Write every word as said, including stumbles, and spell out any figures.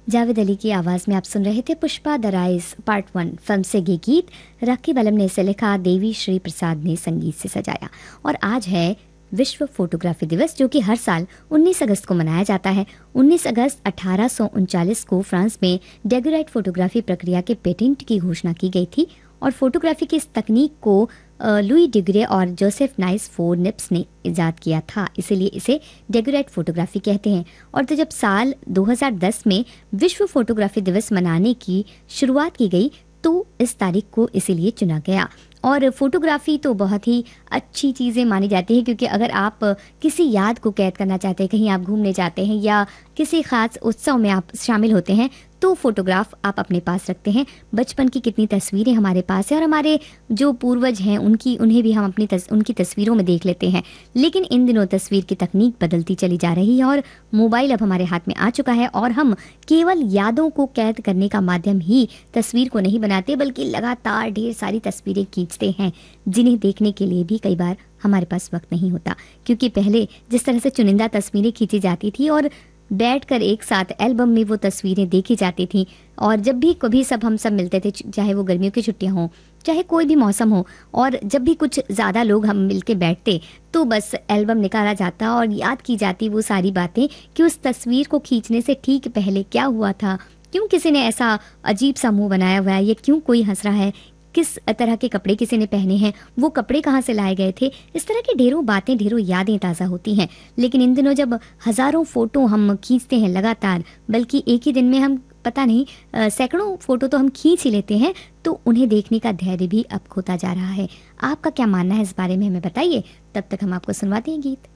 जावेद अली की आवाज़ में आप सुन रहे थे Pushpa the rise part one film से ये गीत। रकीब अलम ने इसे लिखा, देवी श्री प्रसाद ने संगीत से सजाया। और आज है विश्व फोटोग्राफी दिवस, जो कि हर साल उन्नीस अगस्त को मनाया जाता है। उन्नीस अगस्त अठारह सौ उनचालीस को फ्रांस में डेगुराइट फोटोग्राफी प्रक्रिया के पेटेंट की घोषणा की गई थी और फोटोग्राफी की इस तकनीक को लुई डिग्रे और जोसेफ नाइस फोर निप्स ने इजाद किया था, इसीलिए इसे डेगुराइट फोटोग्राफी कहते हैं। और तो जब साल दो हज़ार दस में विश्व फोटोग्राफी दिवस मनाने की शुरुआत की गई तो इस तारीख को इसीलिए चुना गया। और फोटोग्राफी तो बहुत ही अच्छी चीज़ें मानी जाती है, क्योंकि अगर आप किसी याद को कैद करना चाहते हैं, कहीं आप घूमने जाते हैं या किसी खास उत्सव में आप शामिल होते हैं, तो फोटोग्राफ आप अपने पास रखते हैं। बचपन की कितनी तस्वीरें हमारे पास है और हमारे जो पूर्वज हैं उनकी उन्हें भी हम अपनी तस, उनकी तस्वीरों में देख लेते हैं। लेकिन इन दिनों तस्वीर की तकनीक बदलती चली जा रही है और मोबाइल अब हमारे हाथ में आ चुका है और हम केवल यादों को कैद करने का माध्यम ही तस्वीर को नहीं बनाते, बल्कि लगातार ढेर सारी तस्वीरें खींचते हैं, जिन्हें देखने के लिए भी कई बार हमारे पास वक्त नहीं होता। क्योंकि पहले जिस तरह से चुनिंदा तस्वीरें खींची जाती थी और बैठकर एक साथ एल्बम में वो तस्वीरें देखी जाती थी, और जब भी कभी सब हम सब मिलते थे, चाहे वो गर्मियों की छुट्टियां हों, चाहे कोई भी मौसम हो, और जब भी कुछ ज़्यादा लोग हम मिलके बैठते तो बस एल्बम निकाला जाता और याद की जाती वो सारी बातें कि उस तस्वीर को खींचने से ठीक पहले क्या हुआ था, क्यों किसी ने ऐसा अजीब सा मुँह बनाया हुआ है, या क्यों कोई हंस रहा है, किस तरह के कपड़े किसी ने पहने हैं, वो कपड़े कहाँ से लाए गए थे। इस तरह की ढेरों बातें, ढेरों यादें ताज़ा होती हैं। लेकिन इन दिनों जब हज़ारों फ़ोटो हम खींचते हैं लगातार, बल्कि एक ही दिन में हम पता नहीं सैकड़ों फ़ोटो तो हम खींच ही लेते हैं, तो उन्हें देखने का धैर्य भी अब खोता जा रहा है। आपका क्या मानना है इस बारे में, हमें बताइए। तब तक हम आपको सुनवाते हैं गीत।